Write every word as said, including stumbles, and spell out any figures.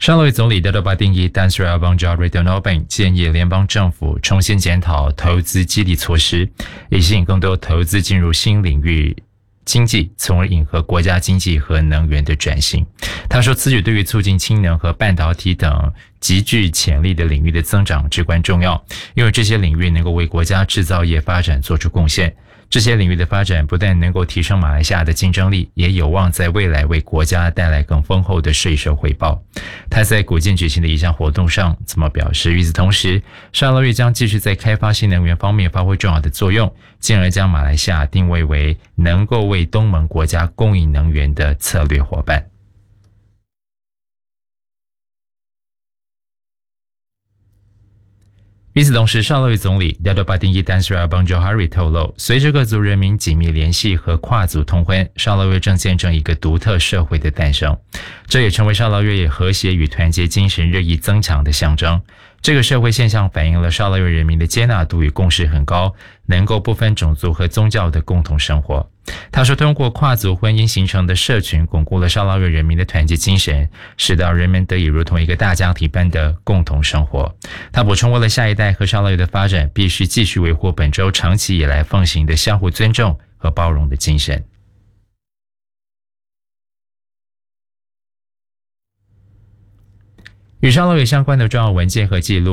沙拉越总理德罗巴丁伊 Tan Sri Abang Jabri Donobeng 建议联邦政府重新检讨投资激励措施，以吸引更多投资进入新领域经济，从而引合国家经济和能源的转型。他说，此举对于促进氢能和半导体等极具潜力的领域的增长至关重要，因为这些领域能够为国家制造业发展做出贡献。这些领域的发展不但能够提升马来西亚的竞争力，也有望在未来为国家带来更丰厚的税收回报。他在古晋举行的一项活动上这么表示，与此同时，沙拉越将继续在开发新能源方面发挥重要的作用，进而将马来西亚定位为能够为东盟国家供应能源的策略伙伴。与此同时，沙拉越总理 Dato' Patinggi Tan Sri Abang Johari 透露，随着各族人民紧密联系和跨族通婚，沙拉越正见证一个独特社会的诞生，这也成为沙拉越和谐与团结精神日益增强的象征。这个社会现象反映了沙拉越人民的接纳度与共识很高，能够不分种族和宗教的共同生活。他说，通过跨族婚姻形成的社群巩固了沙拉越人民的团结精神，使到人们得以如同一个大家庭般的共同生活。他补充，为了下一代和沙拉越的发展，必须继续维护本州长期以来奉行的相互尊重和包容的精神。与沙拉越相关的重要文件和记录